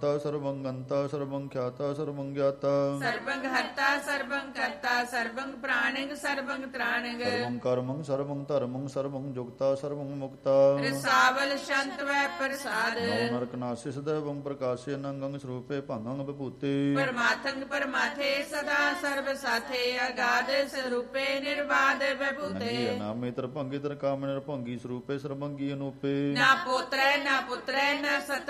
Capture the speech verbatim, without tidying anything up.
ਸਰਬੰ ਗੰਤਾ ਸਰਬੰ ਖਿਆਤਾ ਸਰਬੰ ਗਿਆਤਾ ਸਰਬੰ ਹਰਤਾ ਸਰਬੰ ਕਰਤਾ ਸਰਬੰ ਪ੍ਰਾਣਿਗ ਸਰਬੰ ਤ੍ਰਾਣਿਗ ਸਰਬੰ ਕਰਮੰ ਸਰਬੰ ਧਰਮੰ ਸਰਬੰ ਜੁਗਤਾ ਸਰਬੰ ਮੁਕਤਾ ਰਸਾਵਲ ਸ਼ੰਤ ਵੈ ਪ੍ਰਸਾਦ ਨੌ ਨਰਕ ਨਾਸਿ ਸਦੈਵੰ ਪ੍ਰਕਾਸ਼ੇ ਨੰਗੰ ਸਰੂਪੇ ਭੰਗੰ ਵਿਭੂਤੇ ਪਰਮਾਤੰਗ ਪਰਮਾਥੇ ਸਦਾ ਸਰਬ ਸਾਥੇ ਅਗਾਧ ਸਰੂਪੇ ਨਿਰਵਾਦ ਵਿਭੂਤੇ ਨਾਮੇ ਤਰ ਭੰਗੀ ਤਰ ਕਾਮ ਨਿਰਭੰਗੀ ਸਰੂਪੇ ਸਰਬੰਗੀ ਅਨੂਪੇ ਨਾ ਪੋਤਰੈ ਨਾ ਪੁੱਤਰੈ ਨਾ ਸਤ